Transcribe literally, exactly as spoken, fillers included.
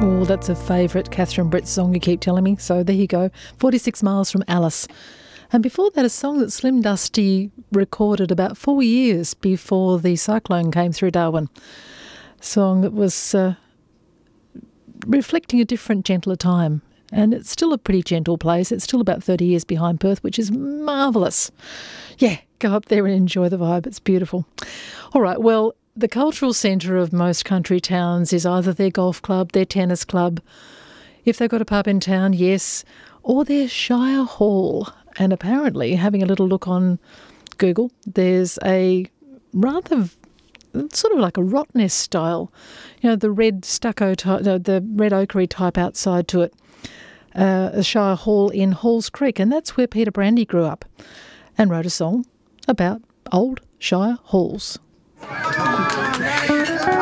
Oh, that's a favourite Catherine Brett song, you keep telling me. So there you go, forty-six miles from Alice. And before that, a song that Slim Dusty recorded about four years before the cyclone came through Darwin. A song that was uh, reflecting a different, gentler time. And it's still a pretty gentle place. It's still about thirty years behind Perth, which is marvellous. Yeah, go up there and enjoy the vibe. It's beautiful. All right, well, the cultural centre of most country towns is either their golf club, their tennis club, if they've got a pub in town, yes, or their Shire Hall. And apparently, having a little look on Google, there's a rather sort of like a Rottnest style, you know, the red stucco type, the, the red oakery type outside to it, uh, a Shire Hall in Halls Creek. And that's where Peter Brandy grew up and wrote a song about old Shire Halls.